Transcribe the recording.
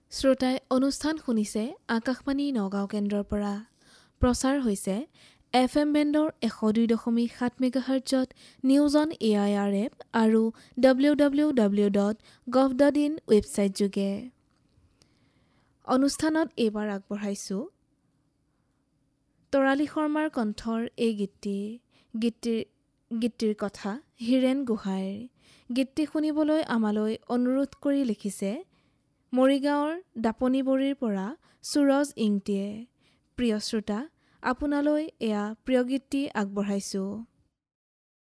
শ্ৰোতাই অনুষ্ঠান শুনিছে আকাশবাণী নগাঁও কেন্দ্ৰৰ পৰা। প্ৰচাৰ হৈছে FM বেণ্ডৰ 102.7 মেগাহাৰ্টজত news on AIR app আৰু www.gov.in ৱেবছাইট যোগে। অনুষ্ঠানত এইবাৰ আগবঢ়াইছোঁ তৰালী শৰ্মাৰ কণ্ঠৰ এই গীতটিৰ কথা হীৰেণ গোহাঁইৰ। গীতটি শুনিবলৈ আমালৈ অনুৰোধ কৰি লিখিছে মৰিগাঁৱৰ দাপনিবৰীৰ পৰা সুৰজ ইংতিয়ে। প্ৰিয় শ্ৰোতা, আপোনালৈ এয়া প্ৰিয় গীতটি আগবঢ়াইছোঁ।